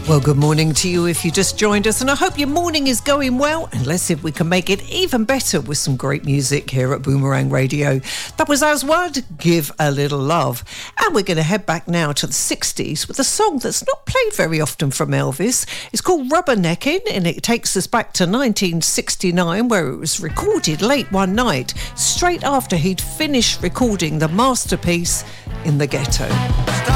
Well, good morning to you if you just joined us, and I hope your morning is going well, and let's see if we can make it even better with some great music here at Boomerang Radio. That was Aswad, Give a Little Love. And we're going to head back now to the 60s with a song that's not played very often from Elvis. It's called Rubbernecking, and it takes us back to 1969, where it was recorded late one night, straight after he'd finished recording the masterpiece In the Ghetto.